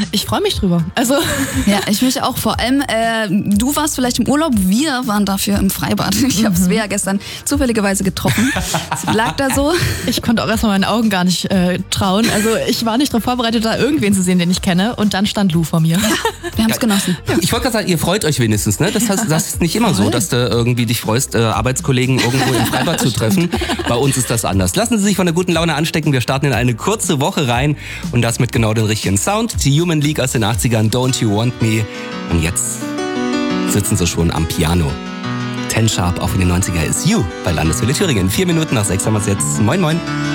ich freue mich drüber. Also Ja, ich mich auch. Vor allem, du warst vielleicht im Urlaub, wir waren dafür im Freibad. Ich habe Svea gestern zufälligerweise getroffen. Sie lag da so. ich konnte auch erstmal meinen Augen gar nicht trauen. Also ich war nicht darauf vorbereitet, da irgendwen zu sehen, den ich kenne. Und dann stand Lou vor mir. Wir haben es genossen. Ich wollte gerade sagen, ihr freut euch wenigstens, ne? Das ist nicht immer so, dass du irgendwie dich freust, Arbeitskollegen irgendwo im Freibad zu treffen. Bei uns ist das anders. Lassen Sie sich von der guten Laune anstecken. Wir starten in eine kurze Woche rein und das mit genau dem richtigen Sound. Die Human League aus den 80ern, Don't You Want Me. Und jetzt sitzen sie schon am Piano. 10 Sharp, auch in den 90er ist You bei Landeswelle Thüringen. 4 Minuten nach 6 haben wir es jetzt. Moin, moin.